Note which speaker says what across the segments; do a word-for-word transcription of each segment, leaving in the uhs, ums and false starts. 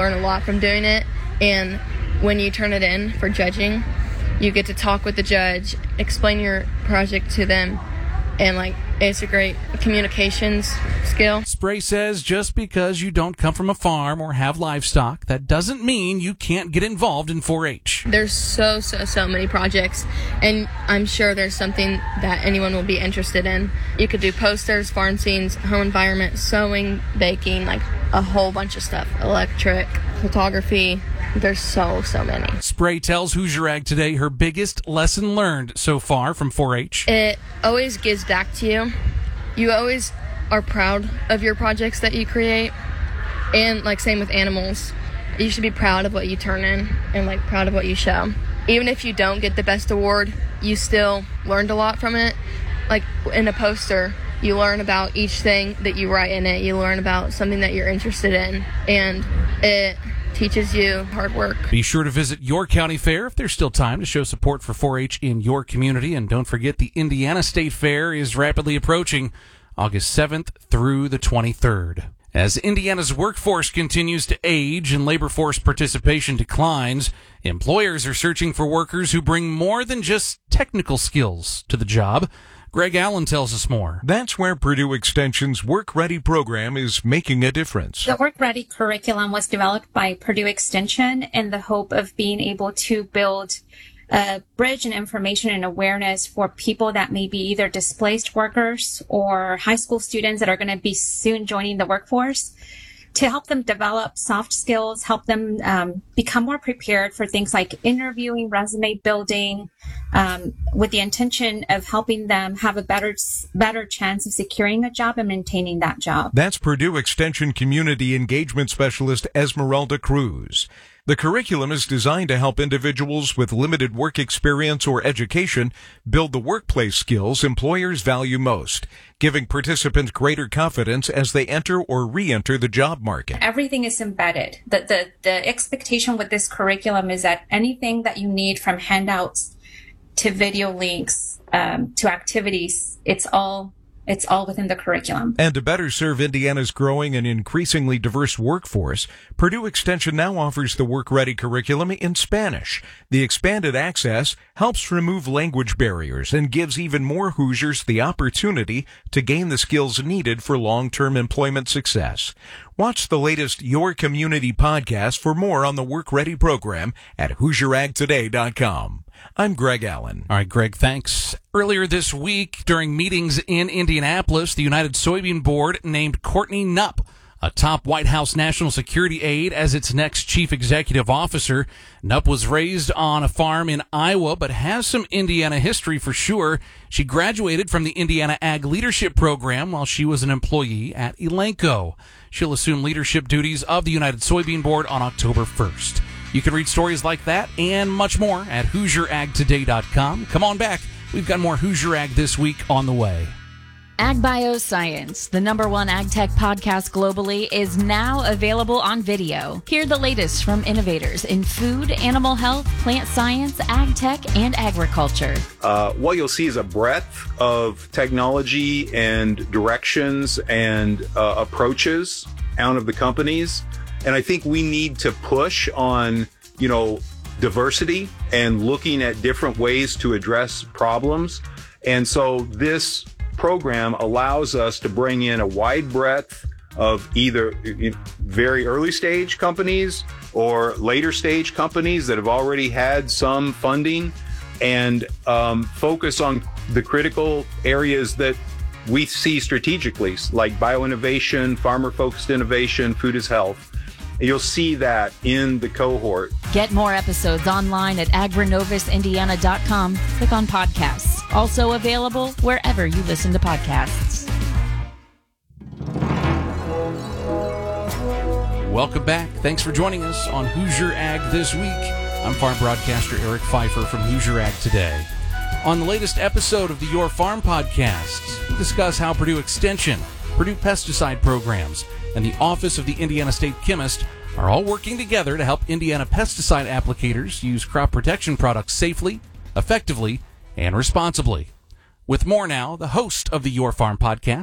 Speaker 1: learn a lot from doing it. And when you turn it in for judging, you get to talk with the judge, explain your project to them, and like it's a great communications skill.
Speaker 2: Spray says just because you don't come from a farm or have livestock, that doesn't mean you can't get involved in four H.
Speaker 1: There's so, so, so many projects, and I'm sure there's something that anyone will be interested in. You could do posters, farm scenes, home environment, sewing, baking, like a whole bunch of stuff. Electric, photography. There's so, so many.
Speaker 2: Spray tells Hoosier Ag Today her biggest lesson learned so far from four H.
Speaker 1: It always gives back to you. You always are proud of your projects that you create. And like same with animals. You should be proud of what you turn in and like proud of what you show. Even if you don't get the best award, you still learned a lot from it. Like in a poster, you learn about each thing that you write in it. You learn about something that you're interested in. And it teaches you hard work.
Speaker 2: Be sure to visit your county fair if there's still time to show support for four H in your community. And don't forget the Indiana State Fair is rapidly approaching, August seventh through the twenty-third. As Indiana's workforce continues to age and labor force participation declines, employers are searching for workers who bring more than just technical skills to the job. Greg Allen tells us more.
Speaker 3: That's where Purdue Extension's Work Ready program is making a difference.
Speaker 4: The Work Ready curriculum was developed by Purdue Extension in the hope of being able to build a bridge and information and awareness for people that may be either displaced workers or high school students that are going to be soon joining the workforce, to help them develop soft skills, help them um, become more prepared for things like interviewing, resume building, um, with the intention of helping them have a better better chance of securing a job and maintaining that job.
Speaker 3: That's Purdue Extension Community Engagement Specialist Esmeralda Cruz. The curriculum is designed to help individuals with limited work experience or education build the workplace skills employers value most, giving participants greater confidence as they enter or re-enter the job market.
Speaker 4: Everything is embedded. The, the, the expectation with this curriculum is that anything that you need, from handouts to video links um, to activities, it's all It's all within the curriculum.
Speaker 3: And to better serve Indiana's growing and increasingly diverse workforce, Purdue Extension now offers the Work Ready curriculum in Spanish. The expanded access helps remove language barriers and gives even more Hoosiers the opportunity to gain the skills needed for long-term employment success. Watch the latest Your Community podcast for more on the Work Ready program at Hoosier Ag Today dot com. I'm Greg Allen.
Speaker 2: All right, Greg, thanks. Earlier this week, during meetings in Indianapolis, the United Soybean Board named Courtney Knupp, a top White House national security aide, as its next chief executive officer. Knupp was raised on a farm in Iowa, but has some Indiana history for sure. She graduated from the Indiana Ag Leadership Program while she was an employee at Elanco. She'll assume leadership duties of the United Soybean Board on October first. You can read stories like that and much more at Hoosier Ag Today dot com. Come on back. We've got more Hoosier Ag This Week on the way.
Speaker 5: Ag Bioscience, the number one ag tech podcast globally, is now available on video. Hear the latest from innovators in food, animal health, plant science, ag tech, and agriculture.
Speaker 6: Uh, what you'll see is a breadth of technology and directions and uh, approaches out of the companies. And I think we need to push on, you know, diversity and looking at different ways to address problems. And so this program allows us to bring in a wide breadth of either very early stage companies or later stage companies that have already had some funding, and um, focus on the critical areas that we see strategically, like bioinnovation, farmer-focused innovation, food as health. You'll see that in the cohort.
Speaker 5: Get more episodes online at agrinovis indiana dot com. Click on podcasts. Also available wherever you listen to podcasts.
Speaker 2: Welcome back. Thanks for joining us on Hoosier Ag This Week. I'm farm broadcaster Eric Pfeiffer from Hoosier Ag Today. On the latest episode of the Your Farm podcast, we discuss how Purdue Extension, Purdue pesticide programs, and the Office of the Indiana State Chemist are all working together to help Indiana pesticide applicators use crop protection products safely, effectively, and responsibly. With more now, the host of the Your Farm podcast,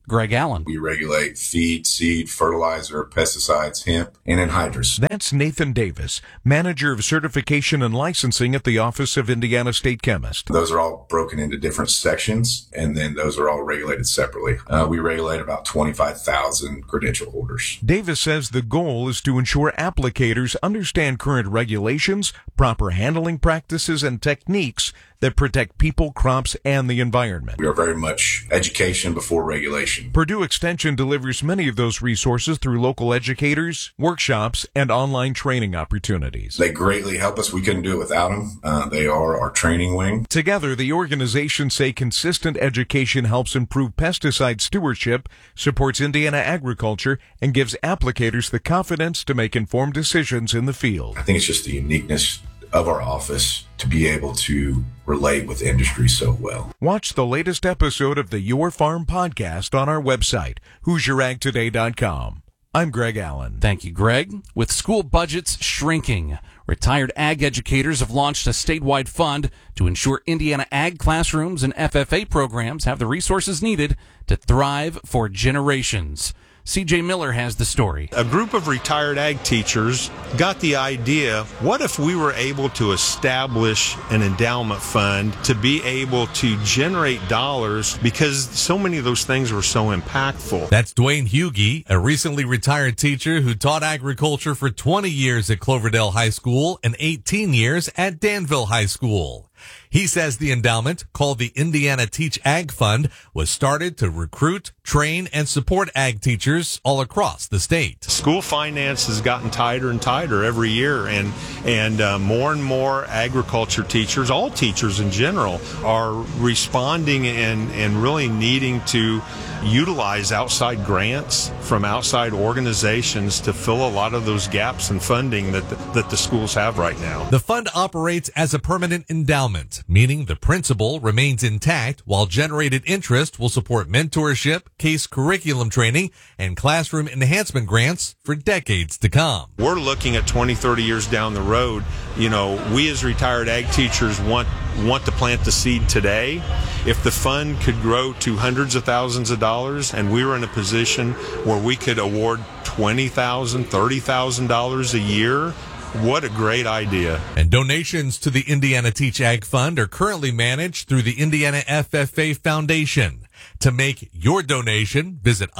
Speaker 2: Greg Allen.
Speaker 7: We regulate feed, seed, fertilizer, pesticides, hemp, and anhydrous.
Speaker 3: That's Nathan Davis, Manager of Certification and Licensing at the Office of Indiana State Chemist.
Speaker 7: Those are all broken into different sections, and then those are all regulated separately. Uh, we regulate about twenty-five thousand credential holders.
Speaker 3: Davis says the goal is to ensure applicators understand current regulations, proper handling practices, and techniques that protect people, crops, and the environment.
Speaker 7: We are very much education before regulation.
Speaker 3: Purdue Extension delivers many of those resources through local educators, workshops, and online training opportunities.
Speaker 7: They greatly help us. We couldn't do it without them. Uh, they are our training wing.
Speaker 3: Together, the organizations say consistent education helps improve pesticide stewardship, supports Indiana agriculture, and gives applicators the confidence to make informed decisions in the field.
Speaker 7: I think it's just the uniqueness of our office to be able to relate with industry so well.
Speaker 3: Watch the latest episode of the Your Farm podcast on our website, hoosier ag today dot com. I'm Greg Allen.
Speaker 2: Thank you, Greg. With school budgets shrinking, retired ag educators have launched a statewide fund to ensure Indiana ag classrooms and F F A programs have the resources needed to thrive for generations. C J Miller has the story.
Speaker 8: A group of retired ag teachers got the idea, what if we were able to establish an endowment fund to be able to generate dollars, because so many of those things were so impactful.
Speaker 9: That's Dwayne Hughey, a recently retired teacher who taught agriculture for twenty years at Cloverdale High School and eighteen years at Danville High School. He says the endowment, called the Indiana Teach Ag Fund, was started to recruit, train, and support ag teachers all across the state.
Speaker 8: School finance has gotten tighter and tighter every year, and and uh, more and more agriculture teachers, all teachers in general, are responding and, and really needing to utilize outside grants from outside organizations to fill a lot of those gaps in funding that the, that the schools have right now.
Speaker 9: The fund operates as a permanent endowment, meaning the principal remains intact while generated interest will support mentorship, case curriculum training, and classroom enhancement grants for decades to come.
Speaker 8: We're looking at twenty, thirty years down the road. You know, we as retired ag teachers want want to plant the seed today. If the fund could grow to hundreds of thousands of dollars and we were in a position where we could award twenty thousand dollars, thirty thousand dollars a year, what a great idea.
Speaker 9: And donations to the Indiana Teach Ag Fund are currently managed through the Indiana F F A Foundation. To make your donation, visit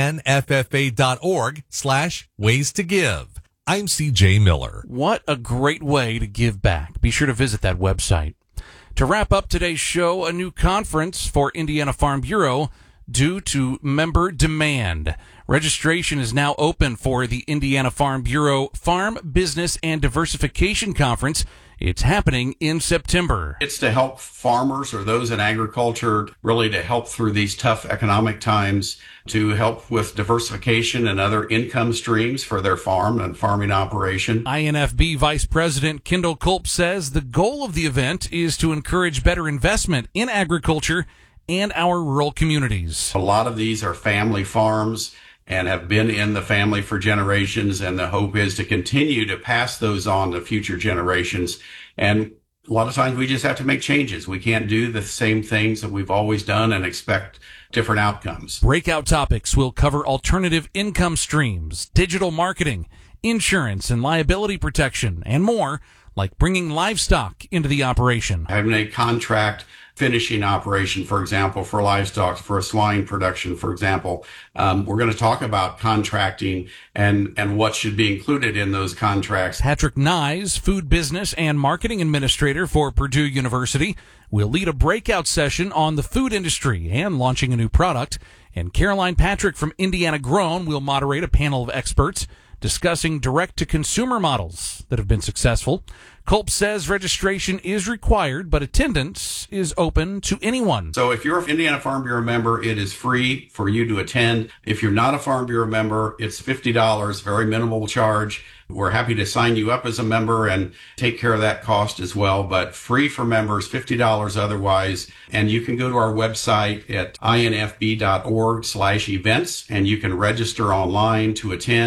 Speaker 9: inffa.org slash ways to give. I'm C J Miller.
Speaker 2: What a great way to give back. Be sure to visit that website. To wrap up today's show, a new conference for Indiana Farm Bureau due to member demand. Registration is now open for the Indiana Farm Bureau Farm, Business, and Diversification Conference. It's happening in September.
Speaker 10: It's to help farmers or those in agriculture, really to help through these tough economic times, to help with diversification and other income streams for their farm and farming operation.
Speaker 2: I N F B Vice President Kendall Culp says the goal of the event is to encourage better investment in agriculture and our rural communities.
Speaker 10: A lot of these are family farms and have been in the family for generations, and the hope is to continue to pass those on to future generations. And a lot of times we just have to make changes. We can't do the same things that we've always done and expect different outcomes.
Speaker 2: Breakout topics will cover alternative income streams, digital marketing, insurance and liability protection, and more, like bringing livestock into the operation.
Speaker 10: Having a contract finishing operation, for example, for livestock, for a swine production, for example. Um, we're going to talk about contracting and, and what should be included in those contracts.
Speaker 2: Patrick Nyes, Food Business and Marketing Administrator for Purdue University, will lead a breakout session on the food industry and launching a new product. And Caroline Patrick from Indiana Grown will moderate a panel of experts discussing direct-to-consumer models that have been successful. Culp says registration is required, but attendance is open to anyone.
Speaker 10: So if you're an Indiana Farm Bureau member, it is free for you to attend. If you're not a Farm Bureau member, it's fifty dollars, very minimal charge. We're happy to sign you up as a member and take care of that cost as well, but free for members, fifty dollars otherwise. And you can go to our website at infb.org slash events, and you can register online to attend.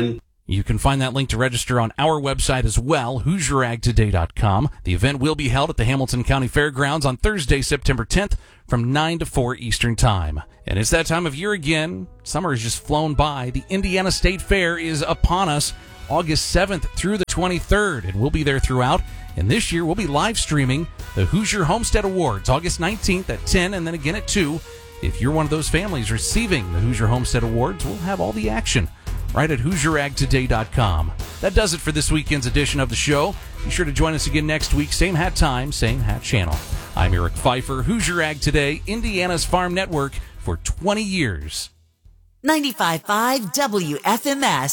Speaker 2: You can find that link to register on our website as well, hoosier ag today dot com. The event will be held at the Hamilton County Fairgrounds on Thursday, September tenth from nine to four Eastern Time. And it's that time of year again. Summer has just flown by. The Indiana State Fair is upon us August seventh through the twenty-third, and we'll be there throughout. And this year, we'll be live streaming the Hoosier Homestead Awards August nineteenth at ten and then again at two. If you're one of those families receiving the Hoosier Homestead Awards, we'll have all the action right at hoosier ag today dot com. That does it for this weekend's edition of the show. Be sure to join us again next week, same hat time, same hat channel. I'm Eric Pfeiffer, Hoosier Ag Today, Indiana's Farm Network for twenty years.
Speaker 11: ninety-five point five W F M S.